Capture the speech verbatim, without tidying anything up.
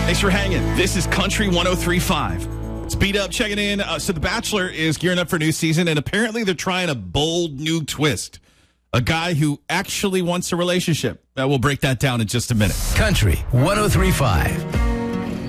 Thanks for hanging. This is Country one oh three point five. Speed Up checking in. Uh, so The Bachelor is gearing up for a new season, and apparently they're trying a bold new twist. A guy who actually wants a relationship. Uh, we'll break that down in just a minute. Country one oh three point five.